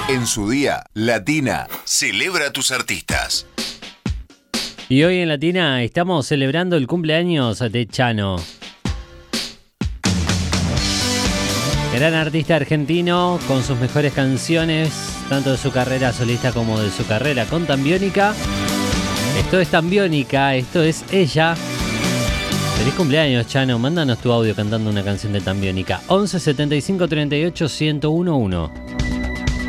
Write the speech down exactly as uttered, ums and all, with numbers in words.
En su día, Latina celebra a tus artistas. Y hoy en Latina estamos celebrando el cumpleaños de Chano. Gran artista argentino con sus mejores canciones, tanto de su carrera solista como de su carrera con Tambiónica. Esto es Tambiónica, esto es ella. Feliz cumpleaños, Chano. Mándanos tu audio cantando una canción de Tambiónica. once setenta y cinco treinta y ocho ciento uno.